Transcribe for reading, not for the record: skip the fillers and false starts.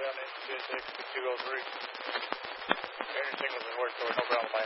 down into 203. Energy signals in work, so no problem.